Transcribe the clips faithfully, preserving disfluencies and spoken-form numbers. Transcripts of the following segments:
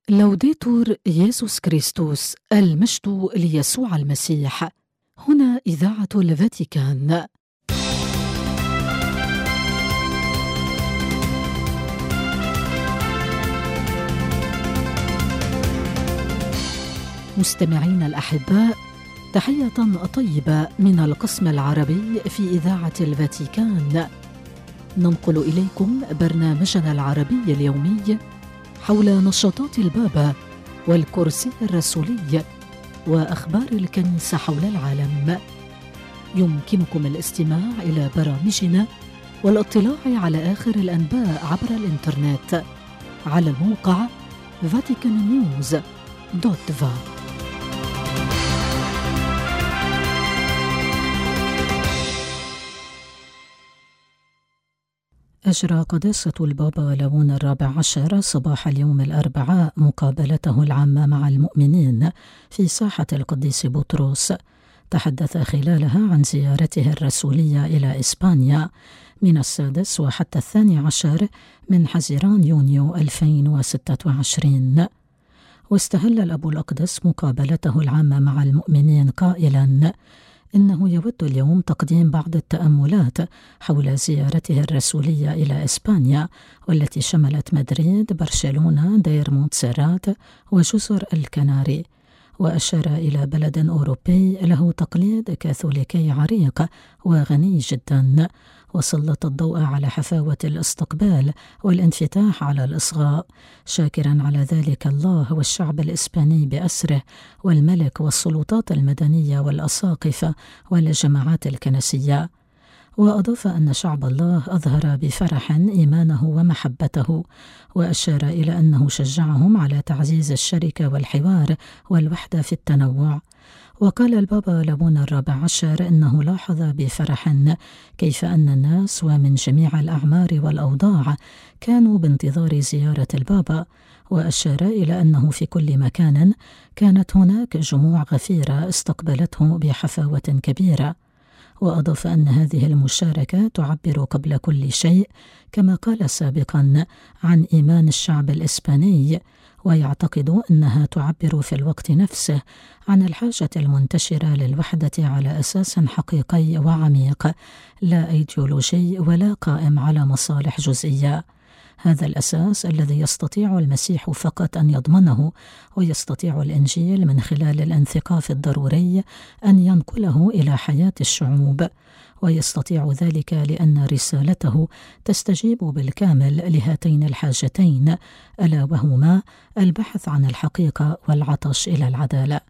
لوديتور يسوع كريستوس، المجد ليسوع المسيح. هنا إذاعة الفاتيكان. مستمعين الأحباء، تحية طيبة من القسم العربي في إذاعة الفاتيكان. ننقل إليكم برنامجنا العربي اليومي حول نشاطات البابا والكرسي الرسولي وأخبار الكنيسة حول العالم. يمكنكم الاستماع إلى برامجنا والاطلاع على آخر الأنباء عبر الإنترنت على الموقع فاتيكان نيوز دوت فا. أجرى قداسة البابا ليون الرابع عشر صباح اليوم الأربعاء مقابلته العامة مع المؤمنين في ساحة القديس بطرس. تحدث خلالها عن زيارته الرسولية إلى إسبانيا من السادس وحتى الثاني عشر من حزيران يونيو ألفين وستة وعشرين. واستهل الأب الأقدس مقابلته العامة مع المؤمنين قائلاً إنه يود اليوم تقديم بعض التأملات حول زيارته الرسولية إلى إسبانيا، والتي شملت مدريد، برشلونة، دير مونتسيرات وجزر الكناري. وأشار إلى بلد أوروبي له تقليد كاثوليكي عريق وغني جدا، وسلط الضوء على حفاوة الاستقبال والانفتاح على الإصغاء، شاكرا على ذلك الله والشعب الإسباني بأسره والملك والسلطات المدنية والأساقفة والجماعات الكنسية. وأضاف أن شعب الله أظهر بفرح إيمانه ومحبته، وأشار إلى أنه شجعهم على تعزيز الشركة والحوار والوحدة في التنوع. وقال البابا ليون الرابع عشر إنه لاحظ بفرح كيف أن الناس ومن جميع الأعمار والأوضاع كانوا بانتظار زيارة البابا، وأشار إلى أنه في كل مكان كانت هناك جموع غفيرة استقبلته بحفاوة كبيرة. وأضاف أن هذه المشاركة تعبر قبل كل شيء كما قال سابقا عن إيمان الشعب الإسباني، ويعتقد أنها تعبر في الوقت نفسه عن الحاجة المنتشرة للوحدة على أساس حقيقي وعميق، لا أيديولوجي ولا قائم على مصالح جزئية. هذا الأساس الذي يستطيع المسيح فقط أن يضمنه، ويستطيع الإنجيل من خلال الانثقاف الضروري أن ينقله إلى حياة الشعوب، ويستطيع ذلك لأن رسالته تستجيب بالكامل لهاتين الحاجتين، ألا وهما البحث عن الحقيقة والعطش إلى العدالة.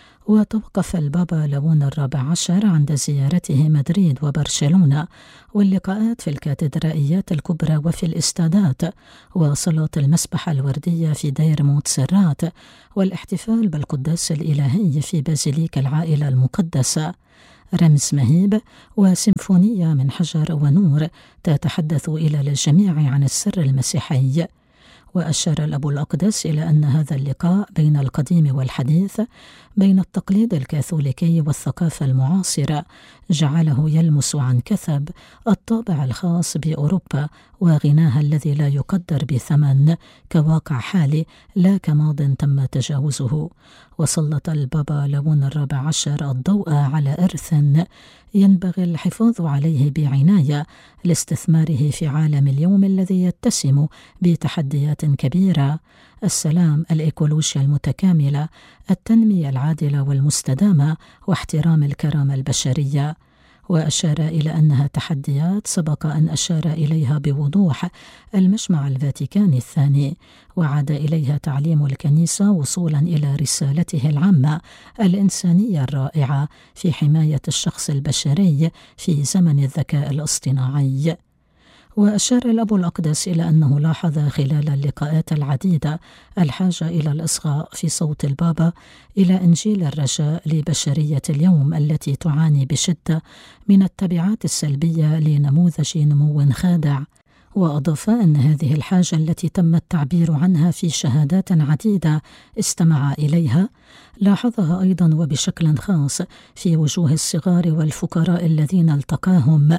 وتوقف البابا ليون الرابع عشر عند زيارته مدريد وبرشلونة واللقاءات في الكاتدرائيات الكبرى وفي الاستادات، وصلاة المسبحة الوردية في دير مونتسيرات، والاحتفال بالقداس الإلهي في بازيليك العائلة المقدسة. رمز مهيب وسيمفونية من حجر ونور تتحدث إلى الجميع عن السر المسيحي. وأشار الأب الأقدس إلى أن هذا اللقاء بين القديم والحديث، بين التقليد الكاثوليكي والثقافة المعاصرة، جعله يلمس عن كثب الطابع الخاص بأوروبا وغناها الذي لا يقدر بثمن كواقع حالي لا كماض تم تجاوزه. وسلط البابا ليون الرابع عشر الضوء على إرث ينبغي الحفاظ عليه بعناية لاستثماره في عالم اليوم الذي يتسم بتحديات كبيرة: السلام، الإيكولوجيا المتكاملة، التنمية العادلة والمستدامة، واحترام الكرامة البشرية. وأشار إلى أنها تحديات سبق أن أشار إليها بوضوح المجمع الفاتيكاني الثاني، وعاد إليها تعليم الكنيسة وصولا إلى رسالته العامة الإنسانية الرائعة في حماية الشخص البشري في زمن الذكاء الاصطناعي. وأشار الأب الأقدس إلى أنه لاحظ خلال اللقاءات العديدة الحاجة إلى الإصغاء في صوت البابا إلى إنجيل الرجاء لبشرية اليوم التي تعاني بشدة من التبعات السلبية لنموذج نمو خادع. وأضاف أن هذه الحاجة التي تم التعبير عنها في شهادات عديدة استمع إليها لاحظها أيضا وبشكل خاص في وجوه الصغار والفقراء الذين التقاهم.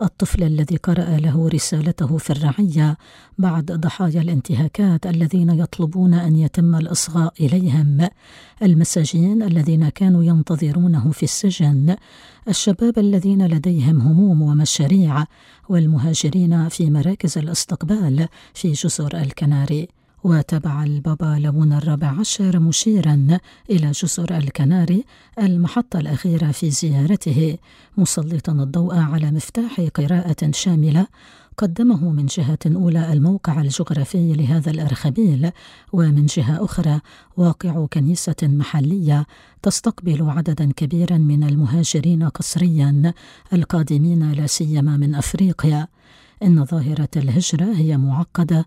الطفل الذي قرأ له رسالته في الرعية بعد ضحايا الانتهاكات الذين يطلبون أن يتم الإصغاء إليهم، المساجين الذين كانوا ينتظرونه في السجن، الشباب الذين لديهم هموم ومشاريع، والمهاجرين في مراكز الاستقبال في جزر الكناري. وتابع البابا ليون الرابع عشر مشيرا إلى جزر الكناري المحطة الأخيرة في زيارته، مسلطا الضوء على مفتاح قراءة شاملة قدمه من جهة أولى الموقع الجغرافي لهذا الأرخبيل، ومن جهة أخرى واقع كنيسة محلية تستقبل عددا كبيرا من المهاجرين قسريا القادمين لا سيما من أفريقيا. إن ظاهرة الهجرة هي معقدة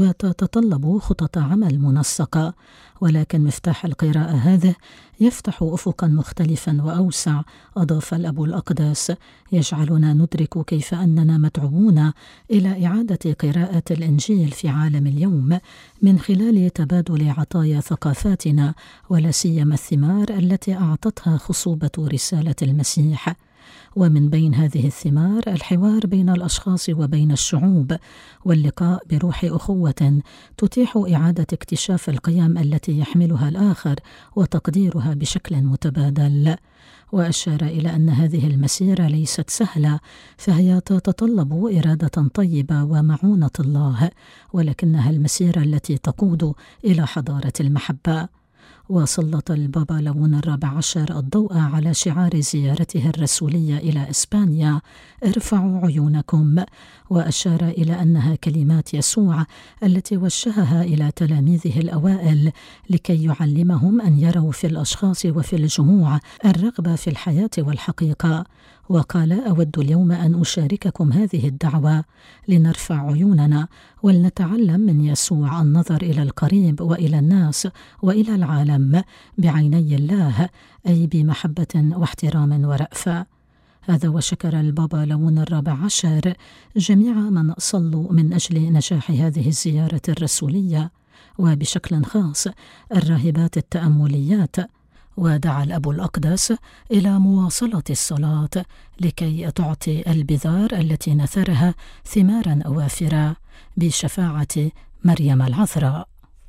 وتتطلب خطط عمل منسقة، ولكن مفتاح القراءة هذا يفتح أفقا مختلفا وأوسع، أضاف الأب الأقدس، يجعلنا ندرك كيف أننا مدعوون إلى إعادة قراءة الإنجيل في عالم اليوم من خلال تبادل عطايا ثقافاتنا، ولا سيما الثمار التي أعطتها خصوبة رسالة المسيح. ومن بين هذه الثمار الحوار بين الأشخاص وبين الشعوب، واللقاء بروح أخوة تتيح إعادة اكتشاف القيم التي يحملها الآخر وتقديرها بشكل متبادل. وأشار إلى أن هذه المسيرة ليست سهلة، فهي تتطلب إرادة طيبة ومعونة الله، ولكنها المسيرة التي تقود إلى حضارة المحبة. وسلط البابا ليون الرابع عشر الضوء على شعار زيارته الرسولية إلى إسبانيا: ارفعوا عيونكم، وأشار إلى أنها كلمات يسوع التي وجهها إلى تلاميذه الأوائل لكي يعلمهم أن يروا في الأشخاص وفي الجموع الرغبة في الحياة والحقيقة. وقال: أود اليوم أن أشارككم هذه الدعوة لنرفع عيوننا ولنتعلم من يسوع النظر إلى القريب وإلى الناس وإلى العالم بعيني الله، أي بمحبة واحترام ورأفة. هذا وشكر البابا ليون الرابع عشر جميع من صلوا من أجل نجاح هذه الزيارة الرسولية، وبشكل خاص الراهبات التأمليات. ودعا الأب الأقدس إلى مواصلة الصلاة لكي تعطي البذار التي نثرها ثمارا وافرة بشفاعة مريم العذراء.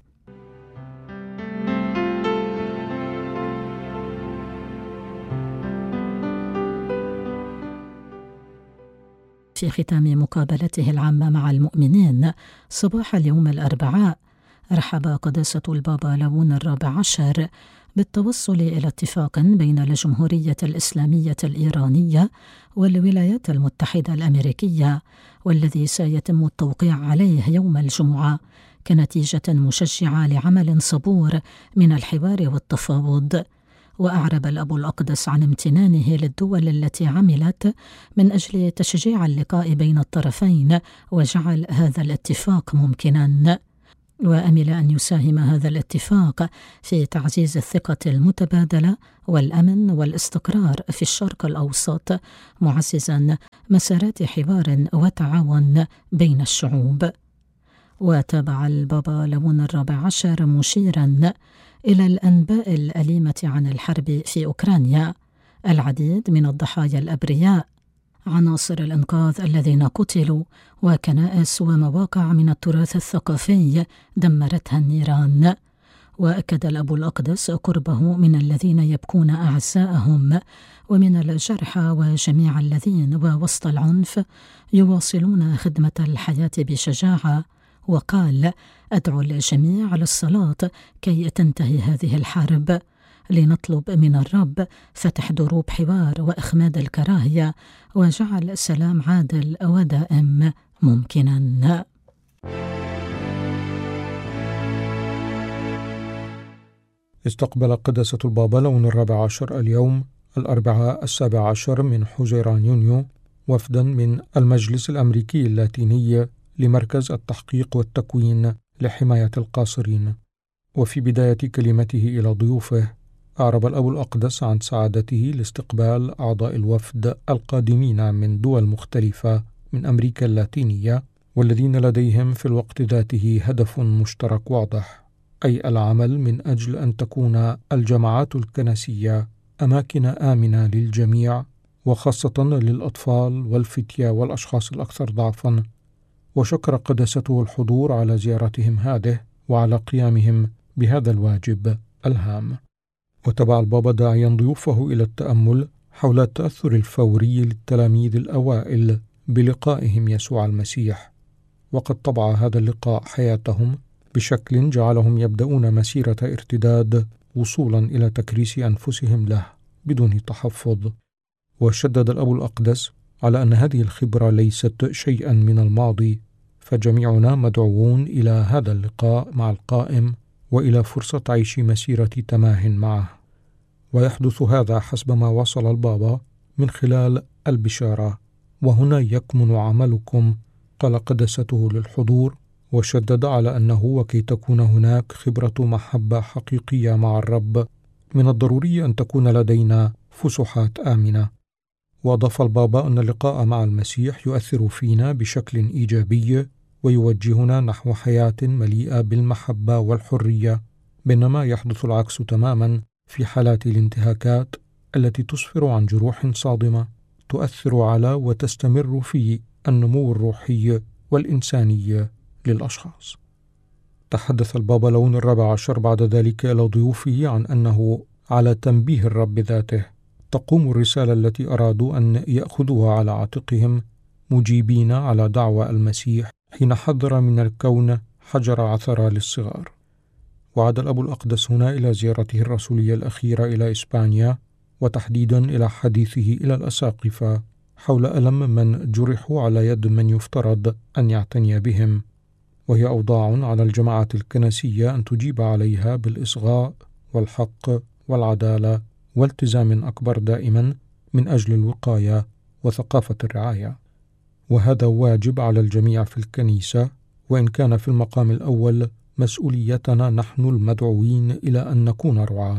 في ختام مقابلته العامة مع المؤمنين صباح اليوم الأربعاء، رحب قداسة البابا ليون الرابع عشر بالتوصل إلى اتفاق بين الجمهورية الإسلامية الإيرانية والولايات المتحدة الأمريكية، والذي سيتم التوقيع عليه يوم الجمعة كنتيجة مشجعة لعمل صبور من الحوار والتفاوض. وأعرب الأب الأقدس عن امتنانه للدول التي عملت من أجل تشجيع اللقاء بين الطرفين وجعل هذا الاتفاق ممكنا، وأمل أن يساهم هذا الاتفاق في تعزيز الثقة المتبادلة والأمن والاستقرار في الشرق الأوسط، معززا مسارات حوار وتعاون بين الشعوب. وتابع البابا ليون الرابع عشر مشيرا إلى الأنباء الأليمة عن الحرب في أوكرانيا، العديد من الضحايا الأبرياء، عناصر الإنقاذ الذين قتلوا، وكنائس ومواقع من التراث الثقافي دمرتها النيران. وأكد الأب الأقدس قربه من الذين يبكون أعزائهم ومن الجرحى وجميع الذين ووسط العنف يواصلون خدمة الحياة بشجاعة. وقال: أدعو الجميع للصلاة كي تنتهي هذه الحرب، لنطلب من الرب فتح دروب حوار وإخماد الكراهية وجعل سلام عادل ودائم ممكنا. استقبل قداسة البابا ليون الرابع عشر اليوم الأربعاء السابع عشر من حزيران يونيو وفدا من المجلس الأمريكي اللاتيني لمركز التحقيق والتكوين لحماية القاصرين. وفي بداية كلمته إلى ضيوفه أعرب الأب الأقدس عن سعادته لاستقبال أعضاء الوفد القادمين من دول مختلفة من أمريكا اللاتينية، والذين لديهم في الوقت ذاته هدف مشترك واضح، أي العمل من أجل أن تكون الجماعات الكنسية أماكن آمنة للجميع وخاصة للأطفال والفتية والأشخاص الأكثر ضعفا، وشكر قداسته الحضور على زيارتهم هذه وعلى قيامهم بهذا الواجب الهام. وتبع البابا داعيا ضيوفه إلى التأمل حول التأثر الفوري للتلاميذ الأوائل بلقائهم يسوع المسيح، وقد طبع هذا اللقاء حياتهم بشكل جعلهم يبدأون مسيرة ارتداد وصولا إلى تكريس أنفسهم له بدون تحفظ. وشدد الأب الأقدس على أن هذه الخبرة ليست شيئا من الماضي، فجميعنا مدعوون إلى هذا اللقاء مع القائم وإلى فرصة عيش مسيرة تماه معه. ويحدث هذا حسب ما وصل البابا من خلال البشارة: وهنا يكمن عملكم، قال قداسته للحضور، وشدد على أنه وكي تكون هناك خبرة محبة حقيقية مع الرب من الضروري أن تكون لدينا فسحات آمنة. وأضاف البابا أن اللقاء مع المسيح يؤثر فينا بشكل إيجابي ويوجهنا نحو حياة مليئة بالمحبة والحرية، بينما يحدث العكس تماما في حالات الانتهاكات التي تسفر عن جروح صادمة تؤثر على وتستمر في النمو الروحي والإنساني للأشخاص. تحدث البابا لون الرابع عشر بعد ذلك إلى ضيوفه عن أنه على تنبيه الرب ذاته تقوم الرسالة التي أرادوا أن يأخذوها على عاتقهم، مجيبين على دعوى المسيح حين حذر من الكون حجر عثرة للصغار. وعاد الأب الأقدس هنا إلى زيارته الرسولية الأخيرة إلى إسبانيا، وتحديدا إلى حديثه إلى الأساقفة حول ألم من جرحوا على يد من يفترض أن يعتني بهم، وهي أوضاع على الجماعات الكنسية أن تجيب عليها بالإصغاء والحق والعدالة والتزام أكبر دائما من أجل الوقاية وثقافة الرعاية. وهذا واجب على الجميع في الكنيسة، وإن كان في المقام الأول مسؤوليتنا نحن المدعوين إلى أن نكون رعاة،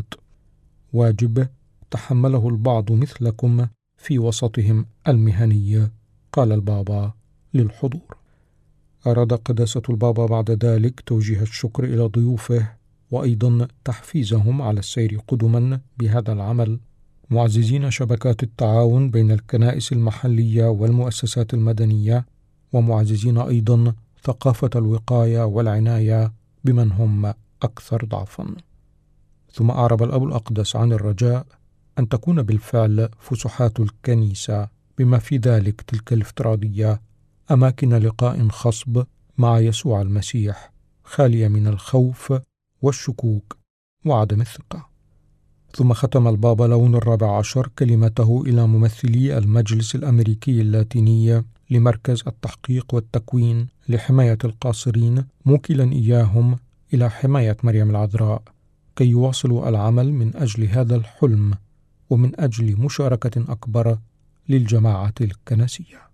واجب تحمله البعض مثلكم في وسطهم المهني، قال البابا للحضور. أراد قداسة البابا بعد ذلك توجيه الشكر إلى ضيوفه وأيضا تحفيزهم على السير قدما بهذا العمل، معززين شبكات التعاون بين الكنائس المحلية والمؤسسات المدنية، ومعززين أيضا ثقافة الوقاية والعناية بمن هم أكثر ضعفا. ثم أعرب الأب الأقدس عن الرجاء أن تكون بالفعل فسحات الكنيسة بما في ذلك تلك الافتراضية أماكن لقاء خصب مع يسوع المسيح، خالية من الخوف والشكوك وعدم الثقة. ثم ختم البابا لون الرابع عشر كلمته إلى ممثلي المجلس الأمريكي اللاتيني لمركز التحقيق والتكوين لحماية القاصرين، موكلا إياهم إلى حماية مريم العذراء كي يواصلوا العمل من أجل هذا الحلم ومن أجل مشاركة أكبر للجماعة الكنسية.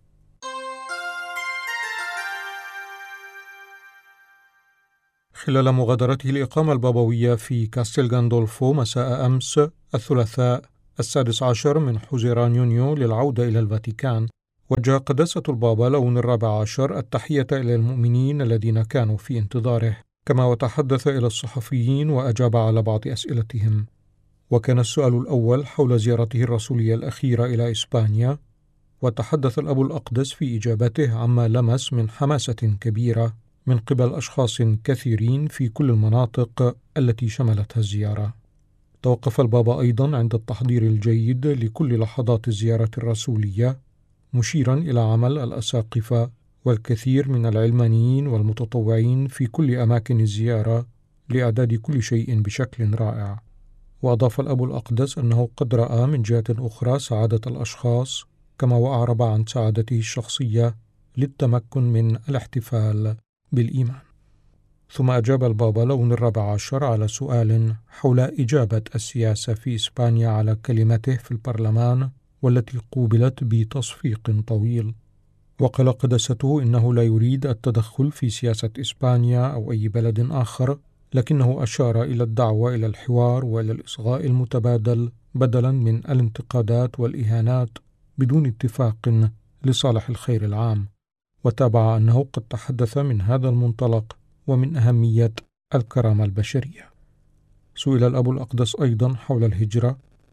خلال مغادرته الإقامة البابوية في كاستيل غاندولفو مساء أمس الثلاثاء السادس عشر من حزيران يونيو للعودة إلى الفاتيكان، وجه قداسة البابا لون الرابع عشر التحية إلى المؤمنين الذين كانوا في انتظاره، كما وتحدث إلى الصحفيين وأجاب على بعض أسئلتهم. وكان السؤال الأول حول زيارته الرسولية الأخيرة إلى إسبانيا، وتحدث الأب الأقدس في إجابته عما لمس من حماسة كبيرة من قبل أشخاص كثيرين في كل المناطق التي شملتها الزيارة. توقف البابا أيضا عند التحضير الجيد لكل لحظات الزيارة الرسولية، مشيرا إلى عمل الأساقفة والكثير من العلمانيين والمتطوعين في كل أماكن الزيارة لإعداد كل شيء بشكل رائع. وأضاف الأب الأقدس أنه قد رأى من جهة أخرى سعادة الأشخاص، كما وأعرب عن سعادته الشخصية للتمكن من الاحتفال بالإيمان. ثم أجاب البابا لون الرابع عشر على سؤال حول إجابة السياسة في إسبانيا على كلمته في البرلمان والتي قوبلت بتصفيق طويل. وقال قداسته إنه لا يريد التدخل في سياسة إسبانيا أو أي بلد آخر، لكنه أشار إلى الدعوة إلى الحوار وإلى الإصغاء المتبادل بدلا من الانتقادات والإهانات بدون اتفاق لصالح الخير العام. وتابع أنه قد تحدث من هذا المنطلق ومن أهمية الكرامة البشرية. سئل الأب الأقدس أيضا حول الهجرة،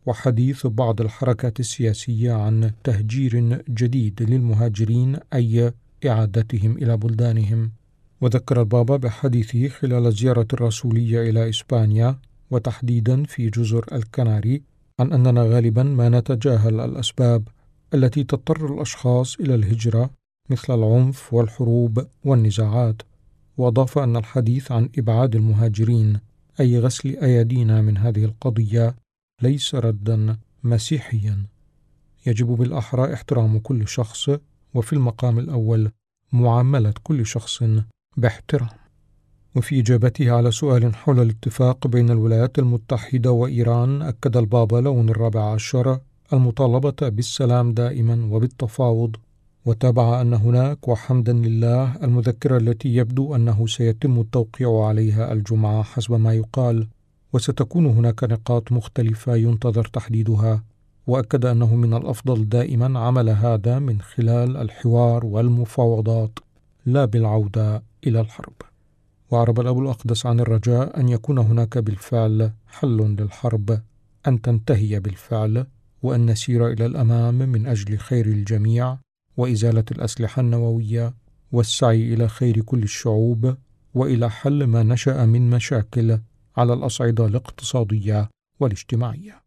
وحديث بعض الحركات السياسية عن تهجير جديد للمهاجرين أي إعادتهم إلى بلدانهم. وذكر البابا بحديثه خلال الزيارة الرسولية إلى إسبانيا وتحديدا في جزر الكناري عن أننا غالبا ما نتجاهل الأسباب التي تضطر الأشخاص إلى الهجرة مثل العنف والحروب والنزاعات، وأضاف أن الحديث عن إبعاد المهاجرين أي غسل أيدينا من هذه القضية ليس ردا مسيحيا، يجب بالأحرى احترام كل شخص، وفي المقام الأول معاملة كل شخص باحترام. وفي إجابته على سؤال حول الاتفاق بين الولايات المتحدة وإيران، أكد البابا لون الرابع عشر المطالبة بالسلام دائما وبالتفاوض، وتابع أن هناك وحمدا لله المذكرة التي يبدو أنه سيتم التوقيع عليها الجمعة حسب ما يقال، وستكون هناك نقاط مختلفة ينتظر تحديدها، وأكد أنه من الأفضل دائما عمل هذا من خلال الحوار والمفاوضات لا بالعودة إلى الحرب. وعرب الأب الأقدس عن الرجاء أن يكون هناك بالفعل حل للحرب، أن تنتهي بالفعل، وأن نسير إلى الأمام من أجل خير الجميع وإزالة الأسلحة النووية والسعي إلى خير كل الشعوب وإلى حل ما نشأ من مشاكل على الأصعدة الاقتصادية والاجتماعية.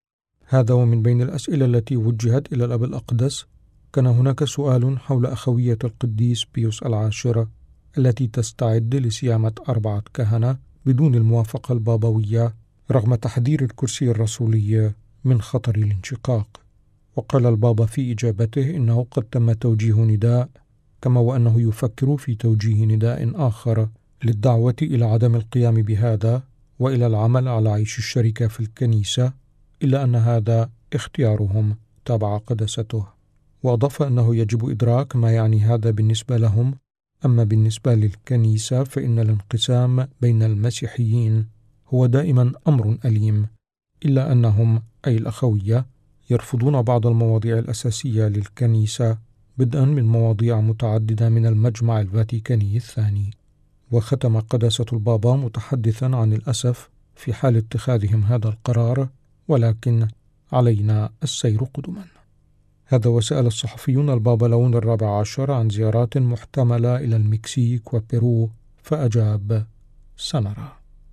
هذا ومن بين الأسئلة التي وجهت إلى الأب الأقدس كان هناك سؤال حول أخوية القديس بيوس العاشر التي تستعد لصيامة أربعة كهنة بدون الموافقة البابوية رغم تحذير الكرسي الرسولي من خطر الانشقاق. وقال البابا في إجابته إنه قد تم توجيه نداء، كما وأنه يفكر في توجيه نداء آخر للدعوة إلى عدم القيام بهذا وإلى العمل على عيش الشركة في الكنيسة، إلا أن هذا اختيارهم تابع قدسته. وأضاف أنه يجب إدراك ما يعني هذا بالنسبة لهم، أما بالنسبة للكنيسة فإن الانقسام بين المسيحيين هو دائما أمر أليم، إلا أنهم أي الأخوية يرفضون بعض المواضيع الأساسية للكنيسة بدءا من مواضيع متعددة من المجمع الفاتيكاني الثاني. وختم قداسة البابا متحدثا عن الأسف في حال اتخاذهم هذا القرار، ولكن علينا السير قدما. هذا وسأل الصحفيون البابا لون الرابع عشر عن زيارات محتملة إلى المكسيك وبيرو، فأجاب: سنرى.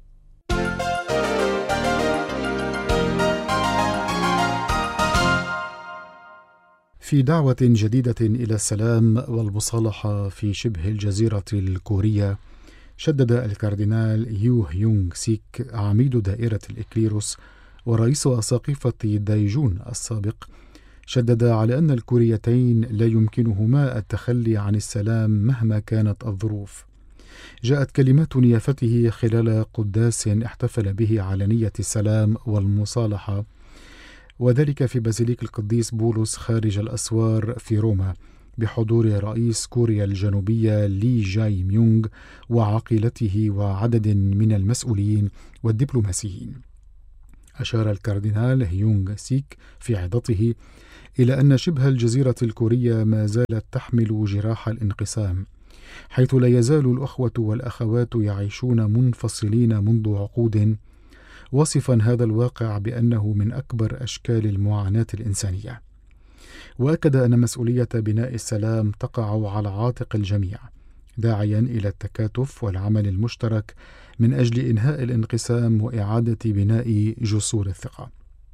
في دعوة جديدة إلى السلام والمصالحة في شبه الجزيرة الكورية، شدد الكاردينال يو هيونغ سيك عميد دائرة الإكليروس ورئيس أساقفة دايجون السابق، شدد على أن الكوريتين لا يمكنهما التخلي عن السلام مهما كانت الظروف. جاءت كلمات نيافته خلال قداس احتفل به على نية السلام والمصالحة، وذلك في بازيليك القديس بولس خارج الأسوار في روما، بحضور رئيس كوريا الجنوبية لي جاي ميونغ وعقيلته وعدد من المسؤولين والدبلوماسيين. أشار الكاردينال هيونغ سيك في عظته إلى أن شبه الجزيرة الكورية ما زالت تحمل جراح الانقسام، حيث لا يزال الأخوة والأخوات يعيشون منفصلين منذ عقود، وصفا هذا الواقع بأنه من أكبر أشكال المعاناة الإنسانية. وأكد أن مسؤولية بناء السلام تقع على عاتق الجميع، داعيا إلى التكاتف والعمل المشترك من أجل إنهاء الانقسام وإعادة بناء جسور الثقة.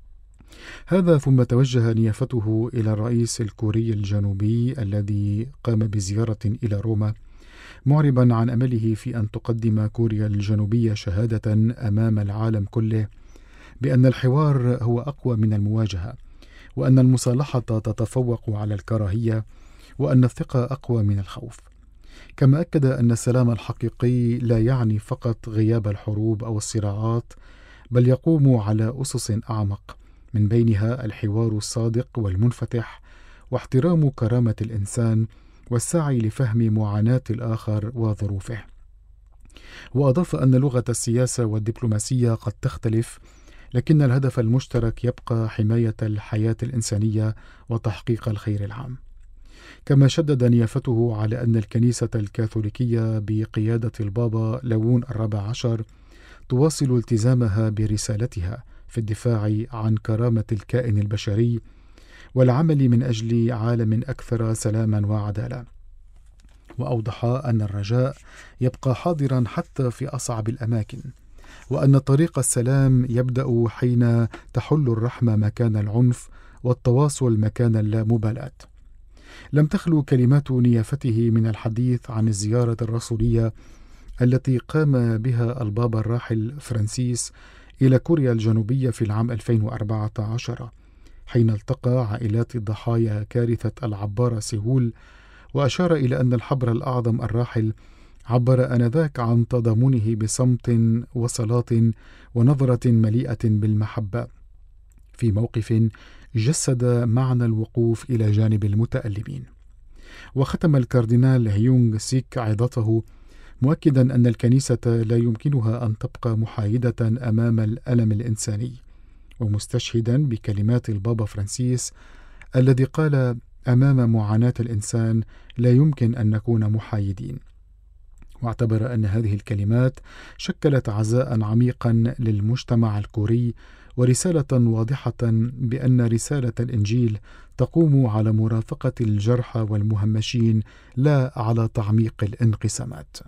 هذا ثم توجه نيافته إلى الرئيس الكوري الجنوبي الذي قام بزيارة إلى روما، معربا عن أمله في أن تقدم كوريا الجنوبية شهادة أمام العالم كله بأن الحوار هو أقوى من المواجهة، وأن المصالحة تتفوق على الكراهية، وأن الثقة أقوى من الخوف. كما أكد أن السلام الحقيقي لا يعني فقط غياب الحروب أو الصراعات، بل يقوم على أسس أعمق، من بينها الحوار الصادق والمنفتح واحترام كرامة الإنسان والسعي لفهم معاناة الآخر وظروفه. وأضاف أن لغة السياسة والدبلوماسية قد تختلف، لكن الهدف المشترك يبقى حماية الحياة الإنسانية وتحقيق الخير العام. كما شدد نيافته على أن الكنيسة الكاثوليكية بقيادة البابا لون الرابع عشر تواصل التزامها برسالتها في الدفاع عن كرامة الكائن البشري والعمل من أجل عالم أكثر سلاما وعدالة. وأوضح أن الرجاء يبقى حاضرا حتى في أصعب الأماكن، وأن طريق السلام يبدأ حين تحل الرحمة مكان العنف والتواصل مكان اللامبالاة. لم تخلو كلمات نيافته من الحديث عن الزيارة الرسولية التي قام بها البابا الراحل فرانسيس إلى كوريا الجنوبية في العام ألفين وأربعة عشر، حين التقى عائلات ضحايا كارثة العبارة سيهول، وأشار إلى أن الحبر الأعظم الراحل عبر آنذاك عن تضامنه بصمت وصلاة ونظرة مليئة بالمحبة، في موقف جسد معنى الوقوف إلى جانب المتألمين. وختم الكاردينال هيونغ سيك عظته مؤكدا أن الكنيسة لا يمكنها أن تبقى محايدة أمام الألم الإنساني، ومستشهدا بكلمات البابا فرانسيس الذي قال: أمام معاناة الإنسان لا يمكن أن نكون محايدين. واعتبر أن هذه الكلمات شكلت عزاء عميقا للمجتمع الكوري ورسالة واضحة بأن رسالة الإنجيل تقوم على مرافقة الجرحى والمهمشين لا على تعميق الانقسامات.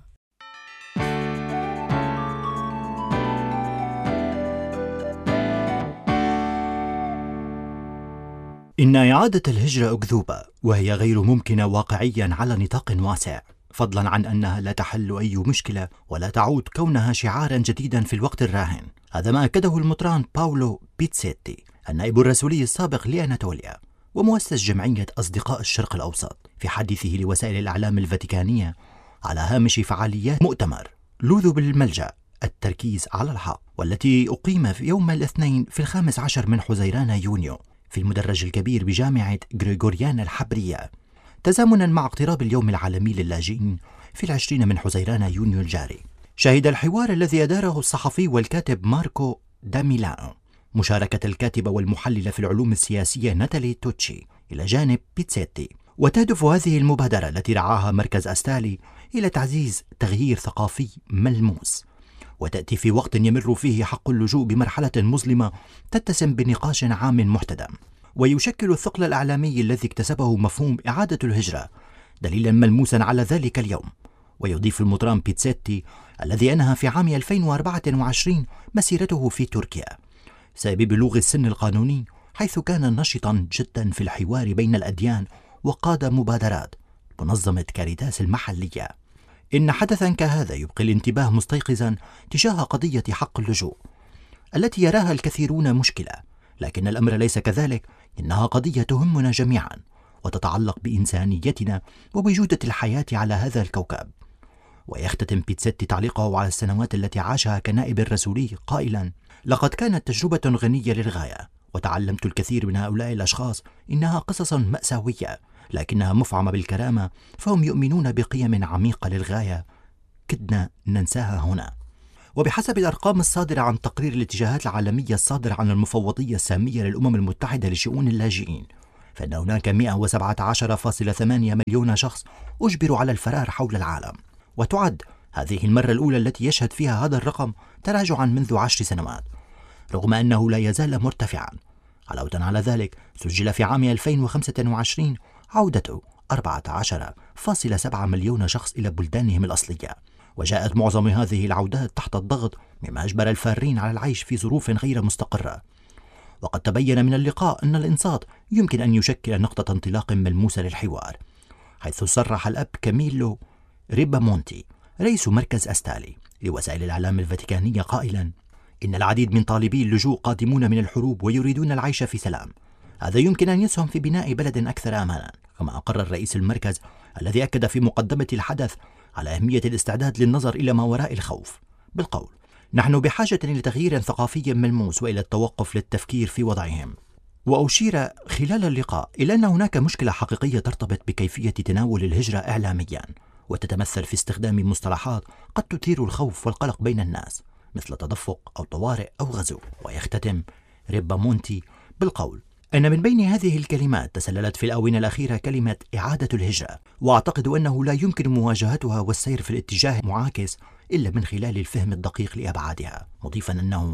إن إعادة الهجرة أكذوبة، وهي غير ممكنة واقعيا على نطاق واسع، فضلا عن أنها لا تحل أي مشكلة ولا تعود كونها شعارا جديدا في الوقت الراهن. هذا ما أكده المطران باولو بيتسيتي النائب الرسولي السابق لأناتوليا ومؤسس جمعية أصدقاء الشرق الأوسط في حديثه لوسائل الإعلام الفاتيكانية على هامش فعاليات مؤتمر لوذو بالملجأ التركيز على الحق، والتي أقيم في يوم الاثنين في الخامس عشر من حزيران يونيو في المدرج الكبير بجامعة غريغوريان الحبرية، تزامنا مع اقتراب اليوم العالمي للاجئين في العشرين من حزيران يونيو الجاري. شهد الحوار الذي أداره الصحفي والكاتب ماركو داميلانو مشاركة الكاتبة والمحللة في العلوم السياسية ناتالي توتشي إلى جانب بيتسيتي. وتهدف هذه المبادرة التي رعاها مركز أستالي إلى تعزيز تغيير ثقافي ملموس، وتأتي في وقت يمر فيه حق اللجوء بمرحلة مظلمة تتسم بنقاش عام محتدم. ويشكل الثقل الإعلامي الذي اكتسبه مفهوم إعادة الهجرة دليلا ملموسا على ذلك اليوم. ويضيف المطران بيتسيتي الذي أنهى في عام ألفين وأربعة وعشرين مسيرته في تركيا بسبب بلوغ السن القانوني، حيث كان نشطا جدا في الحوار بين الأديان وقاد مبادرات منظمة كاريتاس المحلية. إن حدثا كهذا يبقي الانتباه مستيقظا تجاه قضية حق اللجوء التي يراها الكثيرون مشكلة، لكن الأمر ليس كذلك. إنها قضية تهمنا جميعا وتتعلق بإنسانيتنا وبجودة الحياة على هذا الكوكب. ويختتم بيتسيتي تعليقه على السنوات التي عاشها كنائب الرسولي قائلا: لقد كانت تجربة غنية للغاية، وتعلمت الكثير من هؤلاء الأشخاص. إنها قصص مأساوية لكنها مفعمة بالكرامة، فهم يؤمنون بقيم عميقة للغاية كدنا ننساها هنا. وبحسب الأرقام الصادرة عن تقرير الاتجاهات العالمية الصادر عن المفوضية السامية للأمم المتحدة لشؤون اللاجئين، فإن هناك مئة وسبعة عشر فاصلة ثمانية مليون شخص أجبروا على الفرار حول العالم. وتعد هذه المرة الأولى التي يشهد فيها هذا الرقم تراجعا منذ عشر سنوات، رغم أنه لا يزال مرتفعا. علاوة على ذلك، سجل في عام ألفين وخمسة وعشرين عودة أربعة عشر فاصلة سبعة مليون شخص إلى بلدانهم الأصلية، وجاءت معظم هذه العودات تحت الضغط، مما أجبر الفارين على العيش في ظروف غير مستقرة. وقد تبين من اللقاء أن الإنصات يمكن أن يشكل نقطة انطلاق ملموسة للحوار، حيث صرح الأب كاميلو ريبامونتي رئيس مركز أستالي لوسائل الإعلام الفاتيكانية قائلا: إن العديد من طالبي اللجوء قادمون من الحروب ويريدون العيش في سلام. هذا يمكن أن يسهم في بناء بلد أكثر أمانا. كما أقر رئيس المركز الذي أكد في مقدمة الحدث على أهمية الاستعداد للنظر إلى ما وراء الخوف بالقول: نحن بحاجة لتغيير ثقافي ملموس وإلى التوقف للتفكير في وضعهم. وأشير خلال اللقاء إلى أن هناك مشكلة حقيقية ترتبط بكيفية تناول الهجرة إعلاميا، وتتمثل في استخدام مصطلحات قد تثير الخوف والقلق بين الناس مثل تدفق أو طوارئ أو غزو. ويختتم ريبامونتي بالقول: أن من بين هذه الكلمات تسللت في الآونة الأخيرة كلمة إعادة الهجرة، وأعتقد أنه لا يمكن مواجهتها والسير في الاتجاه معاكس إلا من خلال الفهم الدقيق لأبعادها، مضيفا أنه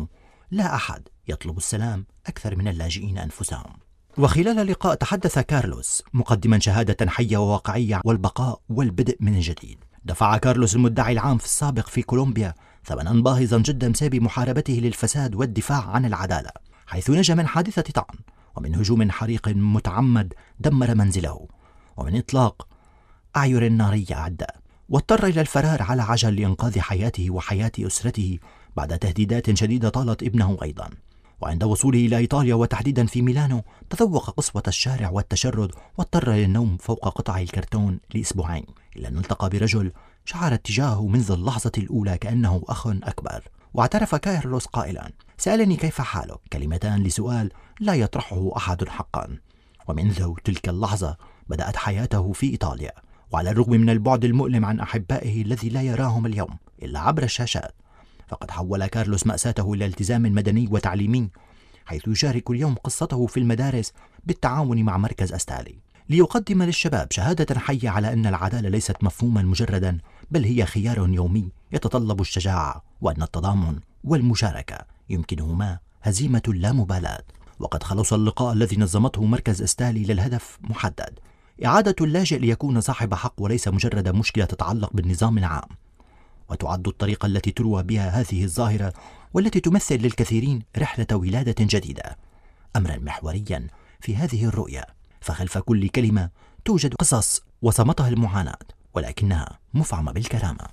لا أحد يطلب السلام أكثر من اللاجئين أنفسهم. وخلال اللقاء تحدث كارلوس مقدما شهادة حية وواقعية والبقاء والبدء من جديد. دفع كارلوس المدعي العام في السابق في كولومبيا ثمنا باهظا جدا بسبب محاربته للفساد والدفاع عن العدالة، حيث نجا من حادثة طعن ومن هجوم حريق متعمد دمر منزله ومن إطلاق أعير نارية عدة، واضطر إلى الفرار على عجل لإنقاذ حياته وحياة أسرته بعد تهديدات شديدة طالت ابنه أيضا. وعند وصوله إلى إيطاليا وتحديدا في ميلانو تذوق قسوة الشارع والتشرد واضطر للنوم فوق قطع الكرتون لأسبوعين، إلا أن التقى برجل شعر اتجاهه منذ اللحظة الأولى كأنه أخ أكبر. واعترف كارلوس قائلا: سألني كيف حالك، كلمتان لسؤال لا يطرحه أحد حقا. ومنذ تلك اللحظة بدأت حياته في إيطاليا، وعلى الرغم من البعد المؤلم عن أحبائه الذي لا يراهم اليوم إلا عبر الشاشات، فقد حول كارلوس مأساته إلى التزام مدني وتعليمي، حيث يشارك اليوم قصته في المدارس بالتعاون مع مركز أستالي ليقدم للشباب شهادة حية على أن العدالة ليست مفهوما مجردا، بل هي خيار يومي يتطلب الشجاعة، وأن التضامن والمشاركة يمكنهما هزيمة اللامبالاة. وقد خلص اللقاء الذي نظمته مركز أستالي للهدف محدد: إعادة اللاجئ ليكون صاحب حق وليس مجرد مشكلة تتعلق بالنظام العام. وتعد الطريقة التي تروى بها هذه الظاهرة والتي تمثل للكثيرين رحلة ولادة جديدة أمرا محوريا في هذه الرؤية، فخلف كل كلمة توجد قصص وصمتها المعاناة ولكنها مفعمة بالكرامة.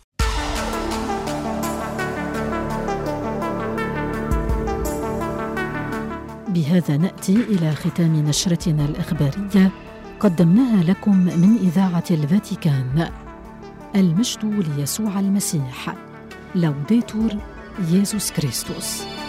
بهذا نأتي إلى ختام نشرتنا الإخبارية قدمناها لكم من إذاعة الفاتيكان. المجد ليسوع المسيح. لوديتور يسوع كريستوس.